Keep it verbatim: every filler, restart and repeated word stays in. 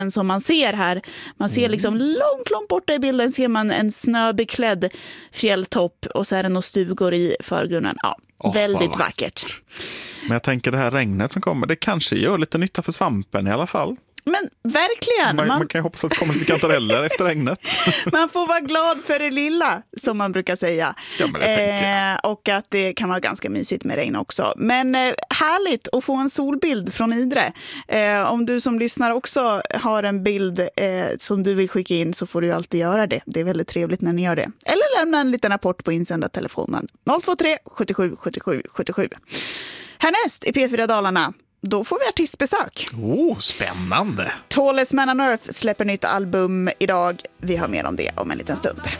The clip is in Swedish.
som man ser här. Man ser liksom långt, långt borta i bilden ser man en snöbeklädd fjälltopp och så är det några stugor i förgrunden. Ja, oh, väldigt vackert. Men jag tänker det här regnet som kommer, det kanske gör lite nytta för svampen i alla fall. Men verkligen. Man, man... man kan ju hoppas att det kommer lite kantareller efter regnet. Man får vara glad för det lilla, som man brukar säga. Ja, men det eh, och att det kan vara ganska mysigt med regn också. Men eh, härligt att få en solbild från Idre. Eh, om du som lyssnar också har en bild eh, som du vill skicka in så får du alltid göra det. Det är väldigt trevligt när ni gör det. Eller lämna en liten rapport på insändartelefonen noll två tre sjuttiosju sjuttiosju sjuttiosju. Härnäst i P fyra Dalarna. Då får vi artistbesök. Oh, spännande. Tallest Man on Earth släpper nytt album idag. Vi har mer om det om en liten stund.